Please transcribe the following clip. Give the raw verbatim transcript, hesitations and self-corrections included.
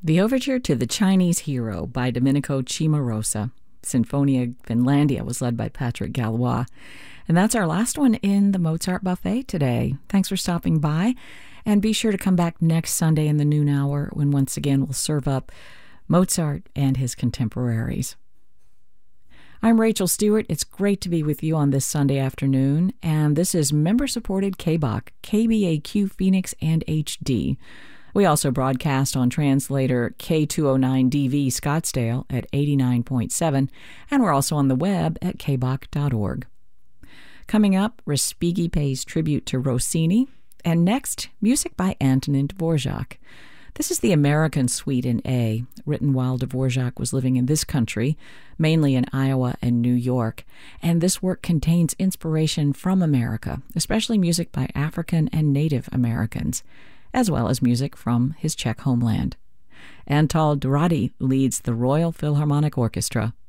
The Overture to the Chinese Hero by Domenico Cimarosa. Sinfonia Finlandia was led by Patrick Gallois. And that's our last one in the Mozart Buffet today. Thanks for stopping by. And be sure to come back next Sunday in the noon hour when once again we'll serve up Mozart and his contemporaries. I'm Rachel Stewart. It's great to be with you on this Sunday afternoon. And this is member-supported K B A Q, K B A Q Phoenix and H D. We also broadcast on translator K two oh nine D V Scottsdale at eighty-nine point seven, and we're also on the web at k b a q dot org. Coming up, Respighi pays tribute to Rossini, and next, music by Antonin Dvorak. This is the American Suite in A, written while Dvorak was living in this country, mainly in Iowa and New York, and this work contains inspiration from America, especially music by African and Native Americans, as well as music from his Czech homeland. Antal Dorady leads the Royal Philharmonic Orchestra.